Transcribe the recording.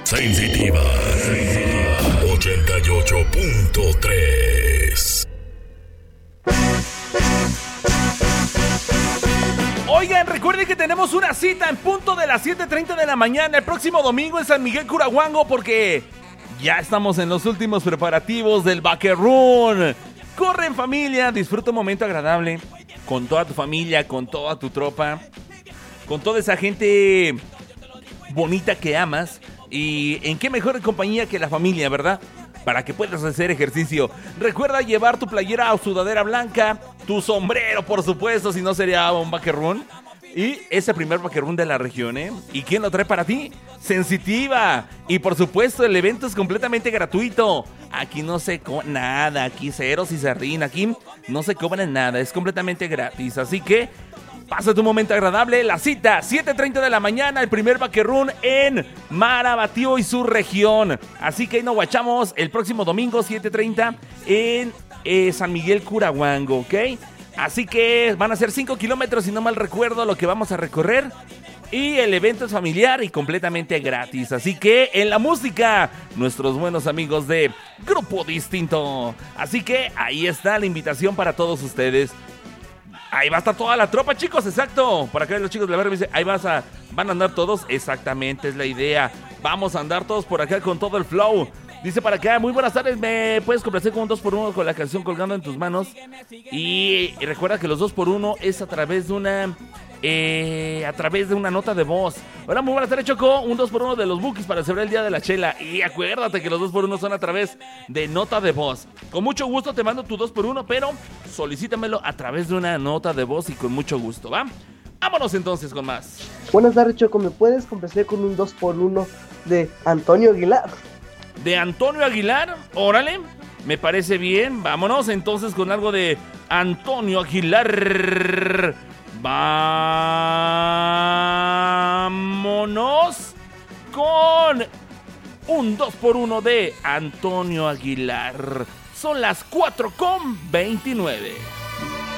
Sensitiva 88.3. Oigan, recuerden que tenemos una cita en punto de las 7:30 de la mañana el próximo domingo en San Miguel Curahuango, porque ya estamos en los últimos preparativos del Vaquerrún. Corre en familia, disfruta un momento agradable con toda tu familia, con toda tu tropa, con toda esa gente bonita que amas. Y en qué mejor compañía que la familia, ¿verdad? Para que puedas hacer ejercicio. Recuerda llevar tu playera o sudadera blanca, tu sombrero, por supuesto, si no sería un Vaquerrún. Y ese primer Vaquerrún de la región, ¿eh? ¿Y quién lo trae para ti? Sensitiva. Y por supuesto, el evento es completamente gratuito. Aquí no se cobra nada, aquí ceros y sardina, aquí no se cobra nada, es completamente gratis. Así que pasa tu momento agradable. La cita, 7:30 de la mañana, el primer Vaquerrún en Marabatío y su región. Así que ahí nos guachamos el próximo domingo, 7:30, en San Miguel Curahuango, ¿ok? Así que van a ser 5 kilómetros, si no mal recuerdo, lo que vamos a recorrer. Y el evento es familiar y completamente gratis. Así que en la música, nuestros buenos amigos de Grupo Distinto. Así que ahí está la invitación para todos ustedes. Ahí va a estar toda la tropa, chicos, exacto. Por acá los chicos de la barra me dicen, van a andar todos. Exactamente, es la idea. Vamos a andar todos por acá con todo el flow. Dice para acá, muy buenas tardes, me puedes complacer con un 2x1 con la canción Colgando en tus manos. Y recuerda que los 2x1 es a través de una nota de voz. Hola, muy buenas tardes, Choco. Un 2x1 de los Bukis para celebrar el Día de la Chela. Y acuérdate que los 2x1 son a través de nota de voz. Con mucho gusto te mando tu 2x1, pero solicítamelo a través de una nota de voz y con mucho gusto, ¿va? Vámonos entonces con más. Buenas tardes, Choco. ¿Me puedes complacer con un 2x1 de Antonio Aguilar? ¿De Antonio Aguilar? Órale, me parece bien. Vámonos entonces con algo de Antonio Aguilar. Vámonos con un 2x1 de Antonio Aguilar. Son las 4:29.